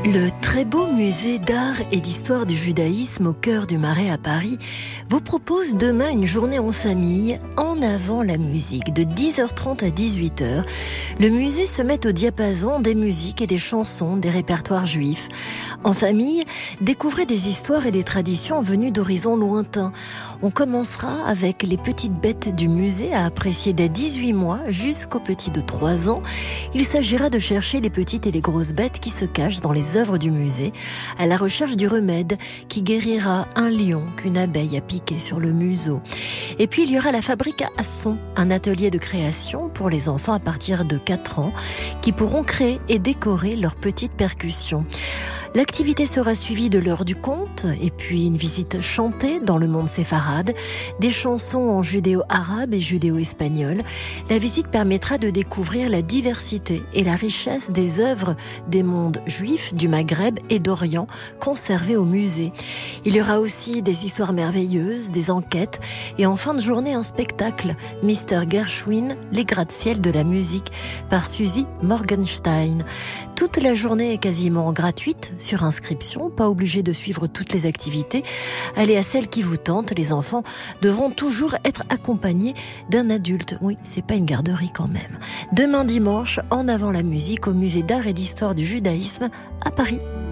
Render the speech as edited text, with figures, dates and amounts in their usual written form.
Le très beau musée d'art et d'histoire du judaïsme au cœur du Marais à Paris vous propose demain une journée en famille en avant la musique de 10h30 à 18h. Le musée se met au diapason des musiques et des chansons des répertoires juifs. En famille, découvrez des histoires et des traditions venues d'horizons lointains. On commencera avec les petites bêtes du musée à apprécier dès 18 mois jusqu'aux petits de 3 ans. Il s'agira de chercher les petites et les grosses bêtes qui se cachent dans les œuvres du musée, à la recherche du remède qui guérira un lion qu'une abeille a piqué sur le museau. Et puis il y aura la fabrique à son, un atelier de création pour les enfants à partir de 4 ans qui pourront créer et décorer leurs petites percussions. L'activité sera suivie de l'heure du conte et puis une visite chantée dans le monde séfarade, des chansons en judéo-arabe et judéo-espagnol. La visite permettra de découvrir la diversité et la richesse des œuvres des mondes juifs, du Maghreb et d'Orient conservées au musée. Il y aura aussi des histoires merveilleuses, des enquêtes et en fin de journée un spectacle, Mr. Gershwin, les gratte-ciel de la musique par Suzy Morgenstein. Toute la journée est quasiment gratuite sur inscription, pas obligé de suivre toutes les activités. Allez à celle qui vous tente, les enfants devront toujours être accompagnés d'un adulte. Oui, c'est pas une garderie quand même. Demain dimanche, en avant la musique au musée d'art et d'histoire du judaïsme à Paris.